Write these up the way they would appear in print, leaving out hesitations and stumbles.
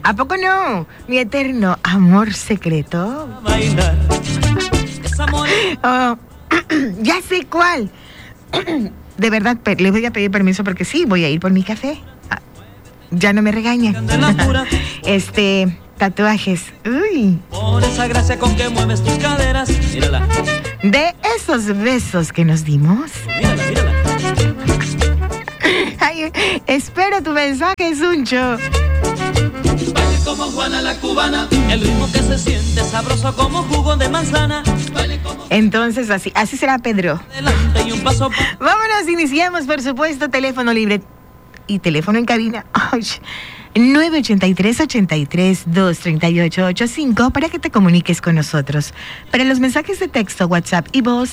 ¿A poco no? Mi eterno amor secreto. Oh, ya sé cuál. De verdad, le voy a pedir permiso porque sí, voy a ir por mi café. Ya no me regañan. Tatuajes. Uy. Por esa gracia con que mueves tus caderas. Mírala. De esos besos que nos dimos. Mírala, mírala. Ay, espero tu mensaje, Suncho. Baile como Juana la cubana. El ritmo que se siente sabroso como jugo de manzana. Entonces, así será, Pedro. Adelante y un paso. Vámonos, iniciamos, por supuesto, teléfono libre y teléfono en cabina. 983-83-238-85 para que te comuniques con nosotros. Para los mensajes de texto, WhatsApp y voz,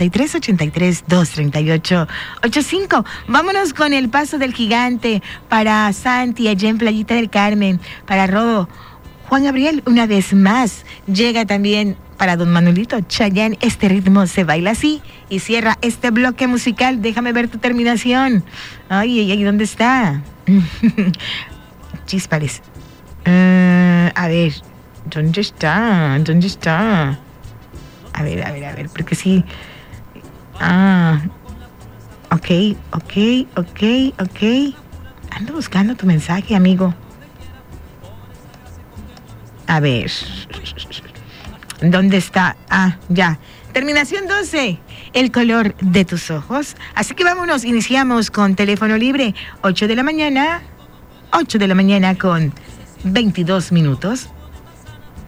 983-83-238-85. Vámonos con el paso del gigante para Santi allá en Playita del Carmen, para Rodo. Juan Gabriel, una vez más, llega también para don Manuelito Chayán. Este ritmo se baila así y cierra este bloque musical. Déjame ver tu terminación. Ay, ¿dónde está? Chíspales. A ver, ¿dónde está? A ver, porque sí. Ok. Ando buscando tu mensaje, amigo. A ver. ¿Dónde está? Ya. Terminación 12. El color de tus ojos. Así que vámonos, iniciamos con teléfono libre. 8 de la mañana con 22 minutos.